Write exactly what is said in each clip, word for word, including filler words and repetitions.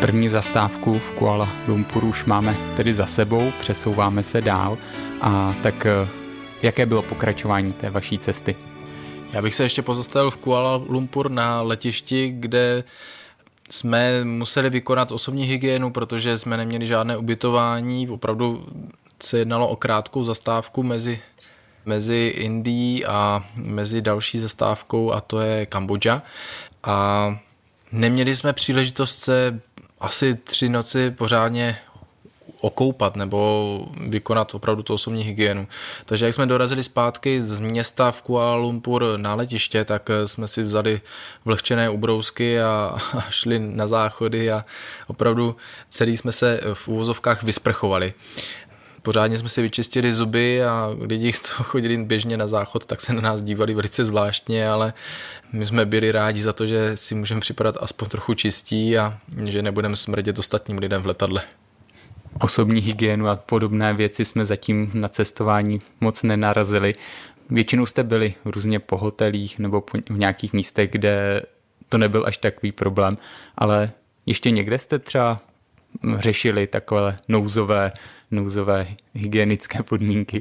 První zastávku v Kuala Lumpuru už máme tedy za sebou, přesouváme se dál. A tak jaké bylo pokračování té vaší cesty? Já bych se ještě pozastavil v Kuala Lumpur na letišti, kde jsme museli vykonat osobní hygienu, protože jsme neměli žádné ubytování. Opravdu se jednalo o krátkou zastávku mezi, mezi Indií a mezi další zastávkou, a to je Kambodža. A neměli jsme příležitost se asi tři noci pořádně okoupat nebo vykonat opravdu tu osobní hygienu. Takže jak jsme dorazili zpátky z města v Kuala Lumpur na letiště, tak jsme si vzali vlhčené ubrousky a, a šli na záchody a opravdu celý jsme se v uvozovkách vysprchovali. Pořádně jsme si vyčistili zuby a lidi, co chodili běžně na záchod, tak se na nás dívali velice zvláštně, ale my jsme byli rádi za to, že si můžeme připadat aspoň trochu čistí a že nebudeme smrdět ostatním lidem v letadle. Osobní hygienu a podobné věci jsme zatím na cestování moc nenarazili. Většinou jste byli různě po hotelích nebo v nějakých místech, kde to nebyl až takový problém, ale ještě někde jste třeba řešili takové nouzové, nouzové hygienické podmínky?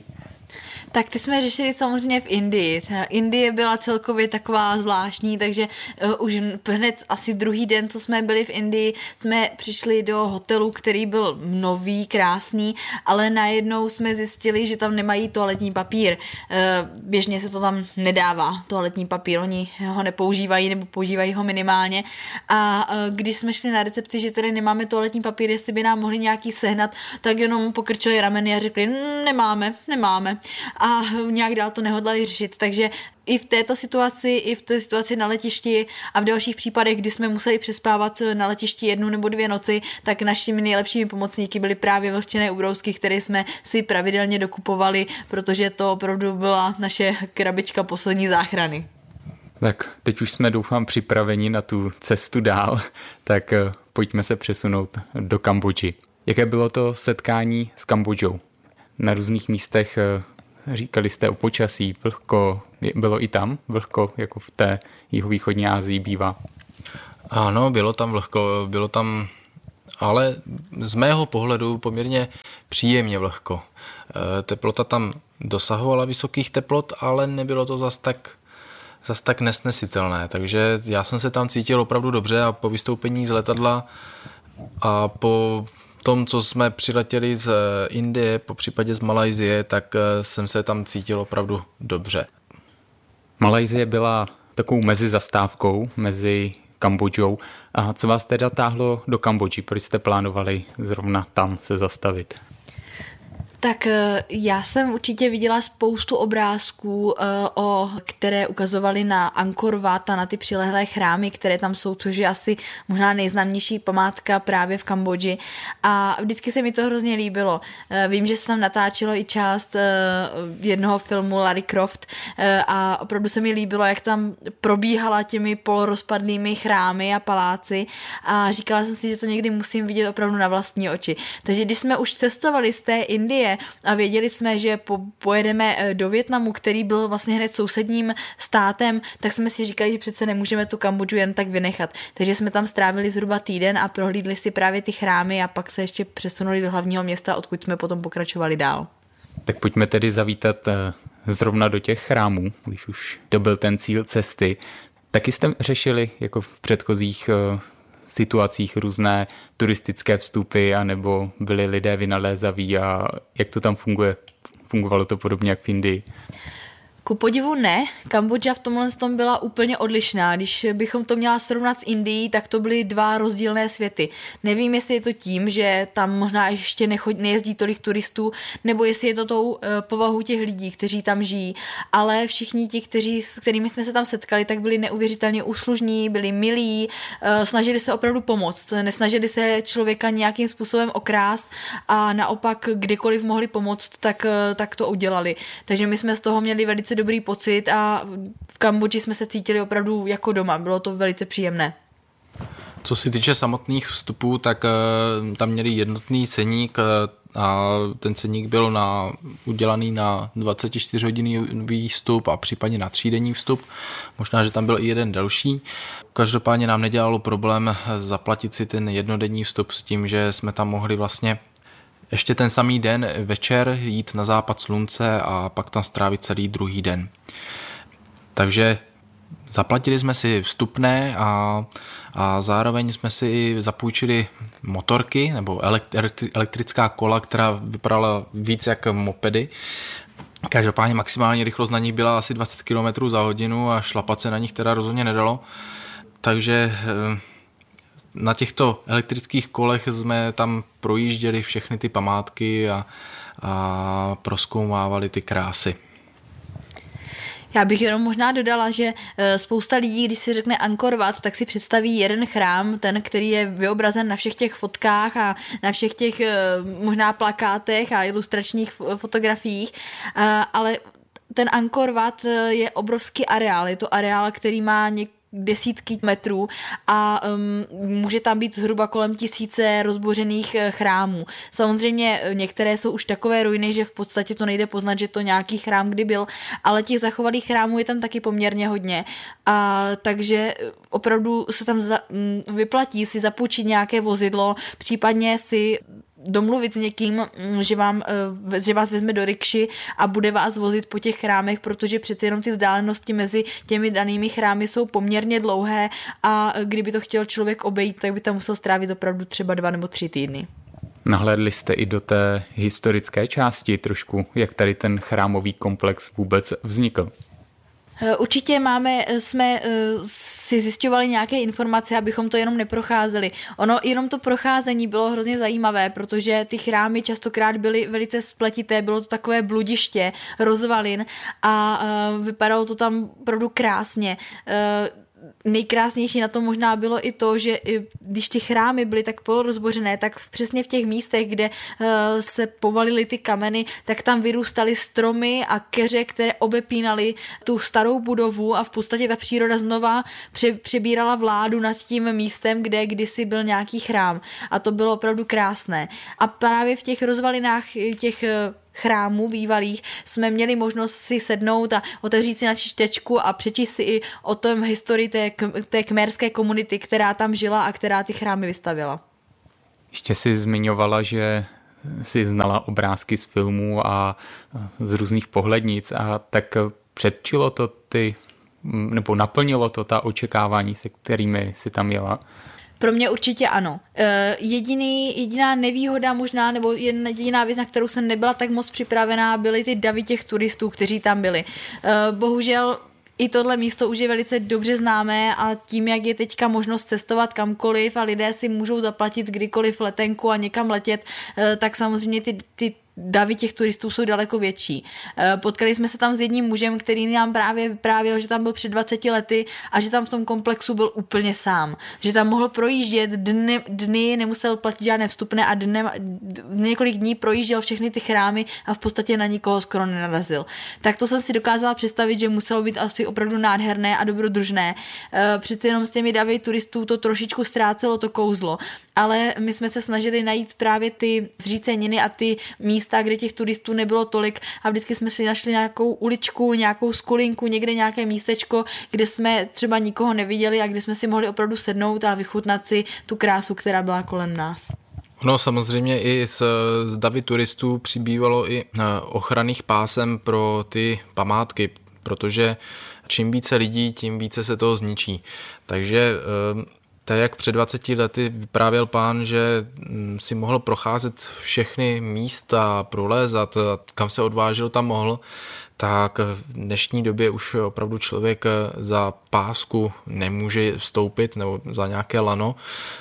Tak ty jsme řešili samozřejmě v Indii. Indie byla celkově taková zvláštní, takže uh, už hned asi druhý den, co jsme byli v Indii, jsme přišli do hotelu, který byl nový, krásný, ale najednou jsme zjistili, že tam nemají toaletní papír. Uh, běžně se to tam nedává, toaletní papír, oni ho nepoužívají nebo používají ho minimálně. A uh, když jsme šli na recepci, že tady nemáme toaletní papír, jestli by nám mohli nějaký sehnat, tak jenom pokrčili rameny a řekli, mm, nemáme, nemáme. A nějak dál to nehodlali řešit, takže i v této situaci, i v té situaci na letišti a v dalších případech, kdy jsme museli přespávat na letišti jednu nebo dvě noci, tak našimi nejlepšími pomocníky byly právě vlhčené ubrousky, které jsme si pravidelně dokupovali, protože to opravdu byla naše krabička poslední záchrany. Tak teď už jsme, doufám, připraveni na tu cestu dál, tak pojďme se přesunout do Kambodži. Jaké bylo to setkání s Kambodžou? Na různých místech říkali jste o počasí, vlhko, bylo i tam vlhko, jako v té jihovýchodní Asii bývá? Ano, bylo tam vlhko, bylo tam, ale z mého pohledu poměrně příjemně vlhko. Teplota tam dosahovala vysokých teplot, ale nebylo to zas tak, zas tak nesnesitelné, takže já jsem se tam cítil opravdu dobře a po vystoupení z letadla a po tom, co jsme přiletěli z Indie, po případě z Malajsie, tak jsem se tam cítil opravdu dobře. Malajsie byla takovou mezizastávkou mezi Kambodžou. A co vás teda táhlo do Kambodži? Proč jste plánovali zrovna tam se zastavit? Tak já jsem určitě viděla spoustu obrázků, o, které ukazovaly na Angkor Wat a na ty přilehlé chrámy, které tam jsou, což je asi možná nejznámější památka právě v Kambodži. A vždycky se mi to hrozně líbilo. Vím, že se tam natáčelo i část jednoho filmu Lara Croft a opravdu se mi líbilo, jak tam probíhala těmi polorozpadlými chrámy a paláci a říkala jsem si, že to někdy musím vidět opravdu na vlastní oči. Takže když jsme už cestovali z té Indie a věděli jsme, že po, pojedeme do Vietnamu, který byl vlastně hned sousedním státem, tak jsme si říkali, že přece nemůžeme tu Kambodžu jen tak vynechat. Takže jsme tam strávili zhruba týden a prohlídli si právě ty chrámy a pak se ještě přesunuli do hlavního města, odkud jsme potom pokračovali dál. Tak pojďme tedy zavítat zrovna do těch chrámů, když už to byl ten cíl cesty. Taky jste řešili jako v předchozích situacích různé turistické vstupy, anebo byli lidé vynalézaví a jak to tam funguje? Fungovalo to podobně jak v Indii? Ku podivu ne, Kambodža v tomhle tom byla úplně odlišná. Když bychom to měla srovnat s Indií, tak to byly dva rozdílné světy. Nevím, jestli je to tím, že tam možná ještě nechodí, nejezdí tolik turistů, nebo jestli je to tou uh, povahou těch lidí, kteří tam žijí. Ale všichni ti, kteří, s kterými jsme se tam setkali, tak byli neuvěřitelně úslužní, byli milí, uh, snažili se opravdu pomoct. Nesnažili se člověka nějakým způsobem okrást a naopak kdykoliv mohli pomoct, tak, uh, tak to udělali. Takže my jsme z toho měli velice dobrý pocit a v Kambodži jsme se cítili opravdu jako doma. Bylo to velice příjemné. Co se týče samotných vstupů, tak tam měli jednotný ceník a ten ceník byl na, udělaný na dvacet čtyři hodinový vstup a případně na třídenní vstup. Možná, že tam byl i jeden delší. Každopádně nám nedělalo problém zaplatit si ten jednodenní vstup s tím, že jsme tam mohli vlastně ještě ten samý den večer jít na západ slunce a pak tam strávit celý druhý den. Takže zaplatili jsme si vstupné a, a zároveň jsme si zapůjčili motorky nebo elektri- elektrická kola, která vypadala víc jak mopedy. Každopádně maximální rychlost na nich byla asi dvacet kilometrů za hodinu a šlapat se na nich teda rozhodně nedalo. Takže na těchto elektrických kolech jsme tam projížděli všechny ty památky a, a prozkoumávali ty krásy. Já bych jenom možná dodala, že spousta lidí, když si řekne Angkor Wat, tak si představí jeden chrám, ten, který je vyobrazen na všech těch fotkách a na všech těch možná plakátech a ilustračních fotografiích, ale ten Angkor Wat je obrovský areál, je to areál, který má něk desítky metrů a um, může tam být zhruba kolem tisíce rozbořených chrámů. Samozřejmě některé jsou už takové ruiny, že v podstatě to nejde poznat, že to nějaký chrám kdy byl, ale těch zachovalých chrámů je tam taky poměrně hodně. A takže opravdu se tam za, um, vyplatí si zapůjčit nějaké vozidlo, případně si domluvit s někým, že, vám, že vás vezme do rikši a bude vás vozit po těch chrámech, protože přeci jenom ty vzdálenosti mezi těmi danými chrámy jsou poměrně dlouhé a kdyby to chtěl člověk obejít, tak by tam musel strávit opravdu třeba dva nebo tři týdny. Nahlédli jste i do té historické části trošku, jak tady ten chrámový komplex vůbec vznikl? Určitě máme, jsme si zjišťovali nějaké informace, abychom to jenom neprocházeli. Ono, jenom to procházení bylo hrozně zajímavé, protože ty chrámy častokrát byly velice spletité, bylo to takové bludiště, rozvalin a vypadalo to tam opravdu krásně. Nejkrásnější na tom možná bylo i to, že když ty chrámy byly tak polorozbořené, tak přesně v těch místech, kde uh, se povalily ty kameny, tak tam vyrůstaly stromy a keře, které obepínaly tu starou budovu a v podstatě ta příroda znova pře- přebírala vládu nad tím místem, kde kdysi byl nějaký chrám. A to bylo opravdu krásné. A právě v těch rozvalinách těch chrámů bývalých jsme měli možnost si sednout a otevřít si na čtečku a přečíst si i o tom historii té, té kmerské komunity, která tam žila a která ty chrámy vystavila. Ještě si zmiňovala, že si znala obrázky z filmů a z různých pohlednic a tak předčilo to ty, nebo naplnilo to ta očekávání, se kterými si tam jela? Pro mě určitě ano. E, jediný, jediná nevýhoda možná, nebo jediná věc, na kterou jsem nebyla tak moc připravená, byly ty davy těch turistů, kteří tam byli. E, bohužel i tohle místo už je velice dobře známé a tím, jak je teďka možnost cestovat kamkoliv a lidé si můžou zaplatit kdykoliv letenku a někam letět, e, tak samozřejmě ty, ty davy těch turistů jsou daleko větší. Potkali jsme se tam s jedním mužem, který nám právě vyprávěl, že tam byl před dvaceti lety a že tam v tom komplexu byl úplně sám. Že tam mohl projíždět dny, dny nemusel platit žádné vstupné a dne, několik dní projížděl všechny ty chrámy a v podstatě na nikoho skoro nenarazil. Tak to jsem si dokázala představit, že muselo být asi opravdu nádherné a dobrodružné. Přece jenom s těmi davy turistů to trošičku ztrácelo to kouzlo, ale my jsme se snažili najít právě ty zříceniny a ty místa, kde těch turistů nebylo tolik a vždycky jsme si našli nějakou uličku, nějakou skulinku, někde nějaké místečko, kde jsme třeba nikoho neviděli a kde jsme si mohli opravdu sednout a vychutnat si tu krásu, která byla kolem nás. No samozřejmě i z, z davy turistů přibývalo i ochranných pásem pro ty památky, protože čím více lidí, tím více se toho zničí. Takže tak jak před dvaceti lety vyprávěl pán, že si mohl procházet všechny místa, prolézat, kam se odvážil, tam mohl, tak v dnešní době už opravdu člověk za pásku nemůže vstoupit nebo za nějaké lano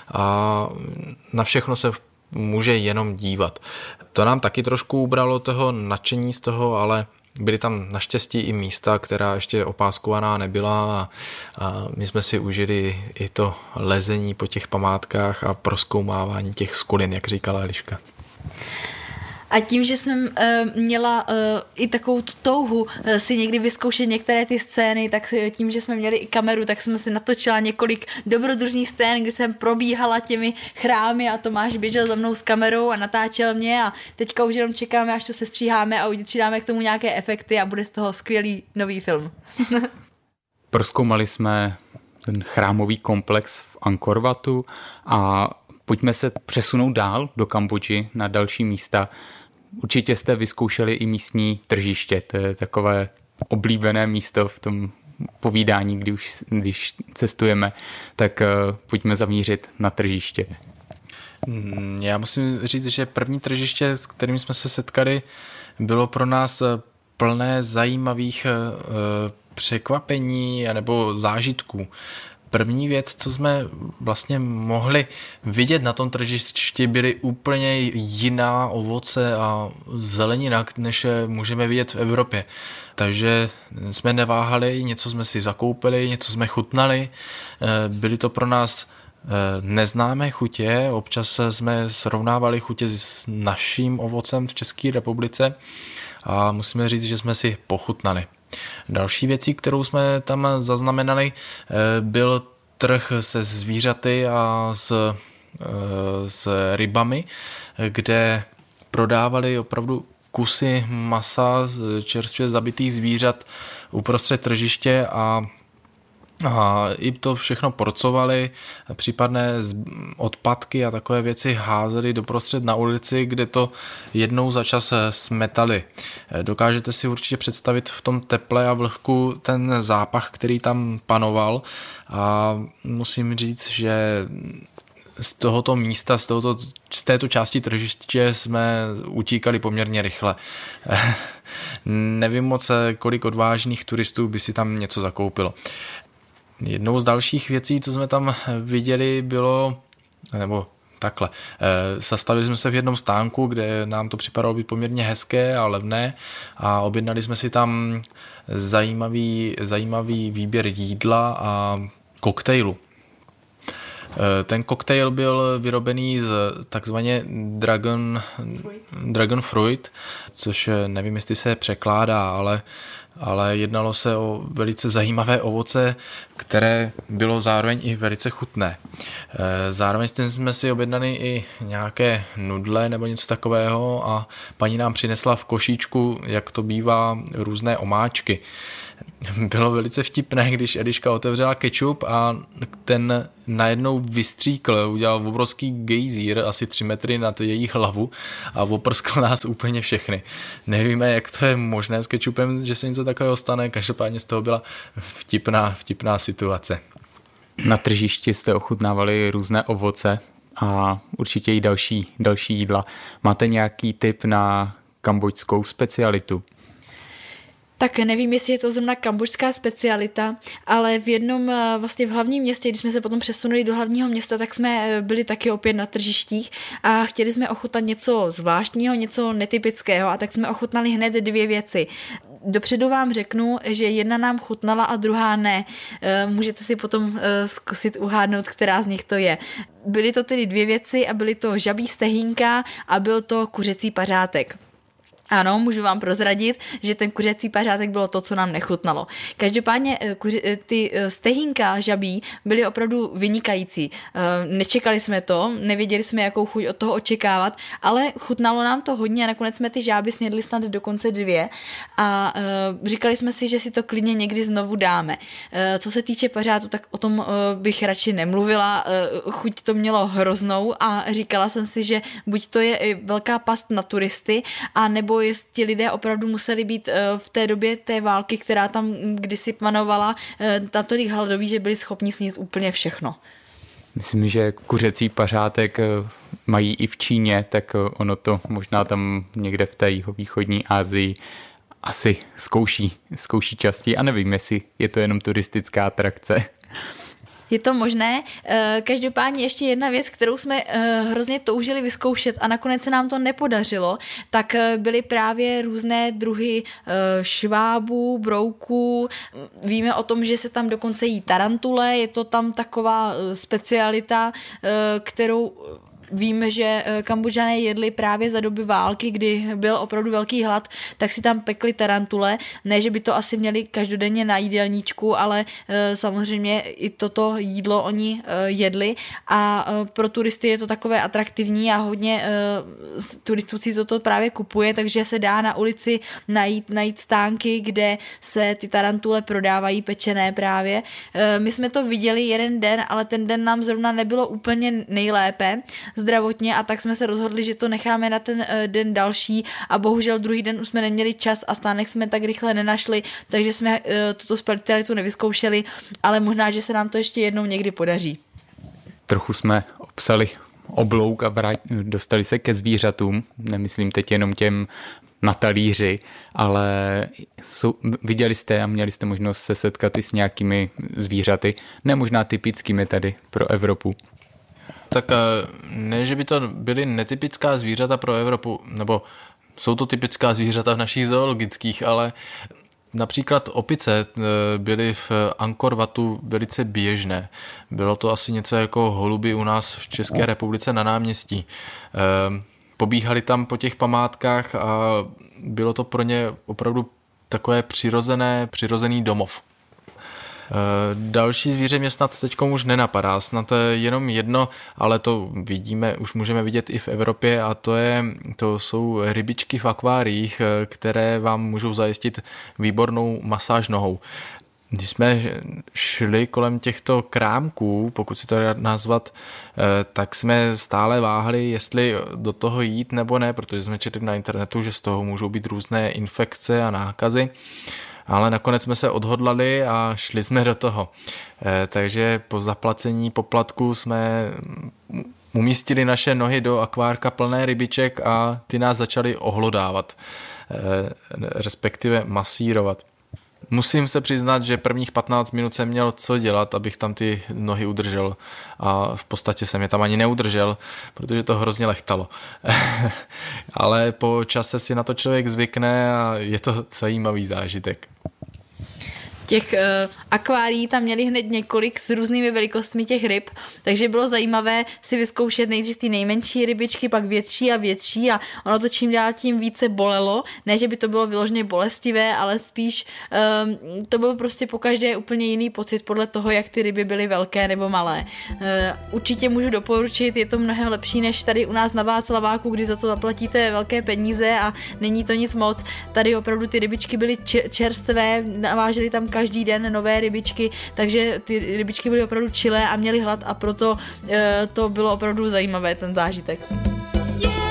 a na všechno se může jenom dívat. To nám taky trošku ubralo toho nadšení z toho, ale byly tam naštěstí i místa, která ještě opáskovaná nebyla a, a my jsme si užili i to lezení po těch památkách a prozkoumávání těch skulin, jak říkala Eliška. A tím, že jsem uh, měla uh, i takovou tu touhu uh, si někdy vyzkoušet některé ty scény, tak tím, že jsme měli i kameru, tak jsme si natočila několik dobrodružných scén, kdy jsem probíhala těmi chrámy a Tomáš běžel za mnou s kamerou a natáčel mě a teďka už jenom čekáme, až to sestříháme a přidáme k tomu nějaké efekty a bude z toho skvělý nový film. Prozkoumali jsme ten chrámový komplex v Angkor Watu a pojďme se přesunout dál do Kambodži na další místa. Určitě jste vyzkoušeli i místní tržiště, to je takové oblíbené místo v tom povídání, když, už, když cestujeme, tak uh, pojďme zamířit na tržiště. Já musím říct, že první tržiště, s kterým jsme se setkali, bylo pro nás plné zajímavých uh, překvapení nebo zážitků. První věc, co jsme vlastně mohli vidět na tom tržišti, byly úplně jiná ovoce a zelenina, než můžeme vidět v Evropě. Takže jsme neváhali, něco jsme si zakoupili, něco jsme chutnali. Byly to pro nás neznámé chutě, občas jsme srovnávali chutě s naším ovocem v České republice a musíme říct, že jsme si pochutnali. Další věcí, kterou jsme tam zaznamenali, byl trh se zvířaty a s, s rybami, kde prodávali opravdu kusy masa z čerstvě zabitých zvířat uprostřed tržiště a A i to všechno porcovali, případné odpadky a takové věci házeli doprostřed na ulici, kde to jednou za čas smetali. Dokážete si určitě představit v tom teple a vlhku ten zápach, který tam panoval a musím říct, že z tohoto místa, z, tohoto, z této části tržiště jsme utíkali poměrně rychle. Nevím moc, kolik odvážných turistů by si tam něco zakoupilo. Jednou z dalších věcí, co jsme tam viděli, bylo, nebo takhle, zastavili jsme se v jednom stánku, kde nám to připadalo být poměrně hezké a levné a objednali jsme si tam zajímavý, zajímavý výběr jídla a koktejlu. Ten koktejl byl vyrobený z takzvaně dragon, dragon fruit, což nevím, jestli se překládá, ale ale jednalo se o velice zajímavé ovoce, které bylo zároveň i velice chutné. Zároveň jsme si objednali i nějaké nudle nebo něco takového a paní nám přinesla v košíčku, jak to bývá, různé omáčky. Bylo velice vtipné, když Eliška otevřela kečup a ten najednou vystříkl, udělal obrovský gejzír asi tři metry nad její hlavu a oprskl nás úplně všechny. Nevíme, jak to je možné s kečupem, že se něco takového stane, každopádně z toho byla vtipná, vtipná situace. Na tržišti jste ochutnávali různé ovoce a určitě i další, další jídla. Máte nějaký tip na kambodžskou specialitu? Tak nevím, jestli je to zrovna kambodžská specialita, ale v jednom vlastně v hlavním městě, když jsme se potom přesunuli do hlavního města, tak jsme byli taky opět na tržištích a chtěli jsme ochutnat něco zvláštního, něco netypického a tak jsme ochutnali hned dvě věci. Dopředu vám řeknu, že jedna nám chutnala a druhá ne. Můžete si potom zkusit uhádnout, která z nich to je. Byly to tedy dvě věci a byly to žabí stehínka a byl to kuřecí pařátek. Ano, můžu vám prozradit, že ten kuřecí pařátek bylo to, co nám nechutnalo. Každopádně kuři, ty stehínka žabí byly opravdu vynikající. Nečekali jsme to, nevěděli jsme, jakou chuť od toho očekávat, ale chutnalo nám to hodně a nakonec jsme ty žáby snědli snad dokonce dvě a říkali jsme si, že si to klidně někdy znovu dáme. Co se týče pařátu, tak o tom bych radši nemluvila. Chuť to mělo hroznou a říkala jsem si, že buď to je velká past na turisty, a nebo jestli lidé opravdu museli být v té době té války, která tam kdysi panovala, natolik hladoví, že byli schopni sníst úplně všechno. Myslím, že kuřecí pařátek mají i v Číně, tak ono to možná tam někde v té jihovýchodní Asii asi zkouší, zkouší častěji a nevím, jestli je to jenom turistická atrakce. Je to možné. Každopádně ještě jedna věc, kterou jsme hrozně toužili vyzkoušet a nakonec se nám to nepodařilo, tak byly právě různé druhy švábů, brouků. Víme o tom, že se tam dokonce jí tarantule, je to tam taková specialita, kterou víme, že Kambodžané jedli právě za doby války, kdy byl opravdu velký hlad, tak si tam pekli tarantule. Ne, že by to asi měli každodenně na jídelníčku, ale samozřejmě i toto jídlo oni jedli a pro turisty je to takové atraktivní a hodně turistů si toto právě kupuje, takže se dá na ulici najít, najít stánky, kde se ty tarantule prodávají pečené právě. My jsme to viděli jeden den, ale ten den nám zrovna nebylo úplně nejlépe zdravotně a tak jsme se rozhodli, že to necháme na ten den další a bohužel druhý den už jsme neměli čas a stánek jsme tak rychle nenašli, takže jsme tuto specialitu nevyzkoušeli, ale možná, že se nám to ještě jednou někdy podaří. Trochu jsme obsali oblouk a vrát, dostali se ke zvířatům, nemyslím teď jenom těm na talíři, ale jsou, viděli jste a měli jste možnost se setkat i s nějakými zvířaty, ne možná typickými tady pro Evropu. Tak ne, že by to byly netypická zvířata pro Evropu, nebo jsou to typická zvířata v našich zoologických, ale například opice byly v Angkor Watu velice běžné. Bylo to asi něco jako holuby u nás v České republice na náměstí. Pobíhali tam po těch památkách a bylo to pro ně opravdu takové přirozené, přirozený domov. Další zvíře mě snad teď už nenapadá, snad jenom jedno, ale to vidíme, už můžeme vidět i v Evropě a to, je, to jsou rybičky v akváriích, které vám můžou zajistit výbornou masáž nohou. Když jsme šli kolem těchto krámků, pokud si to nazvat, tak jsme stále váhali, jestli do toho jít nebo ne, protože jsme četli na internetu, že z toho můžou být různé infekce a nákazy. Ale nakonec jsme se odhodlali a šli jsme do toho. Takže po zaplacení poplatku jsme umístili naše nohy do akvárka plné rybiček a ty nás začaly ohlodávat, respektive masírovat. Musím se přiznat, že prvních patnáct minut jsem měl co dělat, abych tam ty nohy udržel a v podstatě jsem je tam ani neudržel, protože to hrozně lechtalo. Ale po čase si na to člověk zvykne a je to zajímavý zážitek. Těch uh, akvárií tam měli hned několik s různými velikostmi těch ryb, takže bylo zajímavé si vyzkoušet nejdřív ty nejmenší rybičky, pak větší a větší a ono to čím dál tím více bolelo. Ne, že by to bylo vyloženě bolestivé, ale spíš um, to byl prostě pokaždé úplně jiný pocit podle toho, jak ty ryby byly velké nebo malé. Uh, určitě můžu doporučit, je to mnohem lepší než tady u nás na Václaváku, kdy za to zaplatíte velké peníze a není to nic moc. Tady opravdu ty rybičky byly čerstvé, naváželi tam každý den nové rybičky, takže ty rybičky byly opravdu čilé a měly hlad a proto e, to bylo opravdu zajímavé, ten zážitek. Yeah!